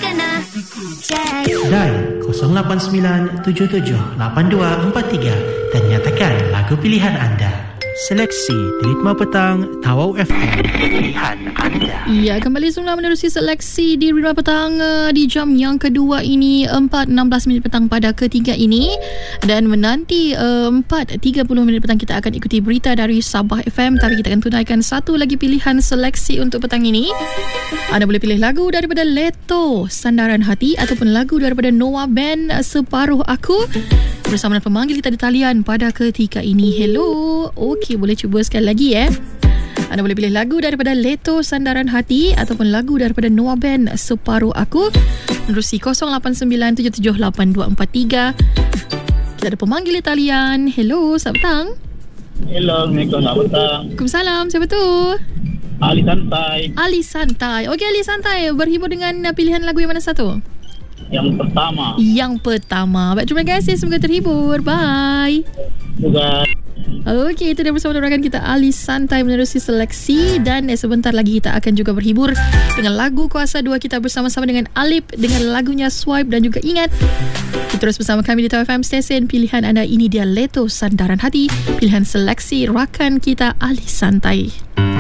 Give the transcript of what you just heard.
kena check. Dan 089778243 dan nyatakan lagu pilihan anda. Seleksi di Ritma Petang Tawau FM. Pilihan anda. Ya, kembali semula menerusi seleksi di Ritma Petang di jam yang kedua ini, 4.16 minit petang pada ketiga ini. Dan menanti 4.30 minit petang kita akan ikuti berita dari Sabah FM. Tapi kita akan tunaikan satu lagi pilihan seleksi untuk petang ini. Anda boleh pilih lagu daripada Leto, Sandaran Hati, ataupun lagu daripada Noah Band, Separuh Aku, bersama dengan pemanggil kita di talian pada ketika ini. Hello. Okey, boleh cuba sekali lagi Anda boleh pilih lagu daripada Leto, Sandaran Hati, ataupun lagu daripada Noah Band, Separuh Aku. Menerusi 0897782243. Kita ada pemanggil di talian. Hello, selamat petang. Hello, Assalamualaikum, selamat petang. Waalaikumsalam, siapa tu? Ali Santai. Ali Santai. Okey, Ali Santai, berhibur dengan pilihan lagu yang mana satu? Yang pertama. Yang pertama. Baik, terima kasih. Semoga terhibur. Bye. Juga. Okey, itu dia bersama rakan kita Ali Santai menerusi seleksi. Dan sebentar lagi kita akan juga berhibur dengan lagu Kuasa 2 kita bersama-sama dengan Alip dengan lagunya Swipe dan juga Ingat. Terus bersama kami di TFM Stesen. Pilihan anda ini dia Leto, Sandaran Hati, pilihan seleksi rakan kita Ali Santai.